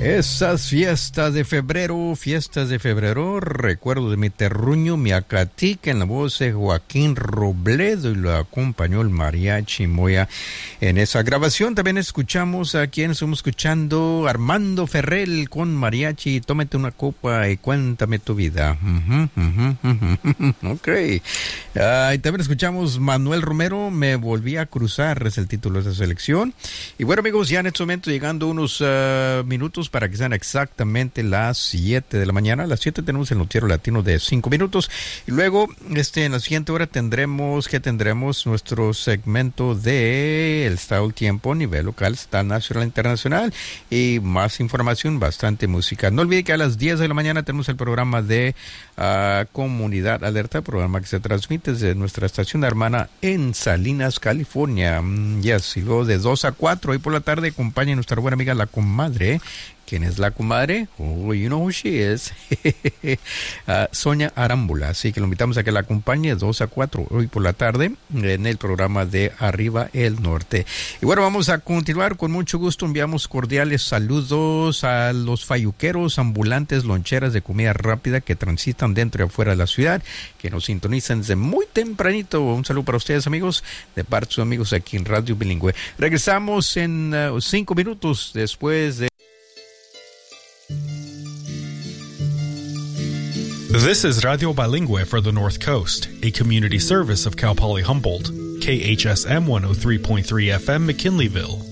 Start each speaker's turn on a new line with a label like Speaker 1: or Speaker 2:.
Speaker 1: Esas fiestas de febrero, recuerdo de mi terruño, mi acatique, en la voz de Joaquín Robledo, y lo acompañó el mariachi Moya en esa grabación. También escuchamos a quien estamos escuchando, Armando Ferrell con mariachi, tómate una copa y cuéntame tu vida. Ok. Y también escuchamos Manuel Romero, Me volví a cruzar, es el título de esa selección. Y bueno, amigos, ya en este momento llegando unos minutos para que sean exactamente las 7 de la mañana. A las 7 tenemos el noticiero latino de 5 minutos. Y luego, en la siguiente hora tendremos nuestro segmento de El Estado del Tiempo a nivel local, está nacional e internacional. Y más información, bastante música. No olvide que a las 10 de la mañana tenemos el programa de Comunidad Alerta, programa que se transmite desde nuestra estación hermana en Salinas, California. Y luego de 2 a 4, hoy por la tarde, acompaña a nuestra buena amiga la comadre. ¿Quién es la comadre? Oh, you know who she is. Sonia Arámbula. Así que lo invitamos a que la acompañe de 2 a 4 hoy por la tarde en el programa de Arriba el Norte. Y bueno, vamos a continuar. Con mucho gusto enviamos cordiales saludos a los falluqueros, ambulantes, loncheras de comida rápida que transitan dentro y afuera de la ciudad, que nos sintonizan desde muy tempranito. Un saludo para ustedes, amigos, de parte de sus amigos aquí en Radio Bilingüe. Regresamos en 5 minutos después de...
Speaker 2: This is Radio Bilingüe for the North Coast, a community service of Cal Poly Humboldt, KHSM 103.3 FM McKinleyville.